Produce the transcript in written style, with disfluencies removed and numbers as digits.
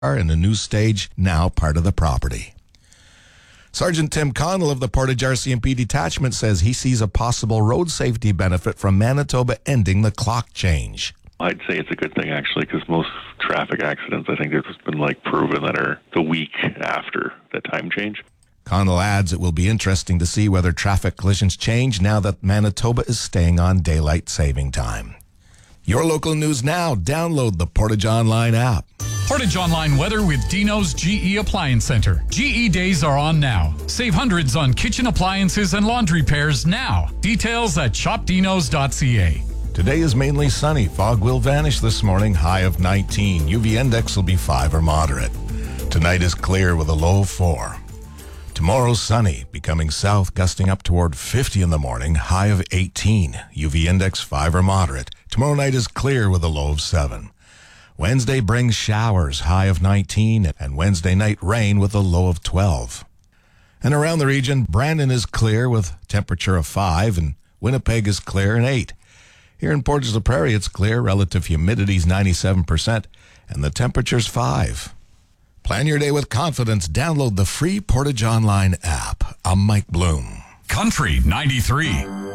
and a new stage now part of the property. Sergeant Tim Connell of the Portage RCMP Detachment says he sees a possible road safety benefit from Manitoba ending the clock change. I'd say it's a good thing, actually, because most traffic accidents, I think, there's been proven that are the week after the time change. Connell adds it will be interesting to see whether traffic collisions change now that Manitoba is staying on daylight saving time. Your local news now. Download the Portage Online app. Portage Online weather with Dino's GE Appliance Center. GE days are on now. Save hundreds on kitchen appliances and laundry pairs now. Details at shopdinos.ca. Today is mainly sunny. Fog will vanish this morning, high of 19. UV index will be 5 or moderate. Tonight is clear with a low of 4. Tomorrow sunny, becoming south, gusting up toward 50 in the morning, high of 18. UV index 5 or moderate. Tomorrow night is clear with a low of 7. Wednesday brings showers, high of 19, and Wednesday night rain with a low of 12. And around the region, Brandon is clear with temperature of 5, and Winnipeg is clear and 8. Here in Portage la Prairie, it's clear, relative humidity is 97%, and the temperature's 5. Plan your day with confidence. Download the free Portage Online app. I'm Mike Bloom. Country 93.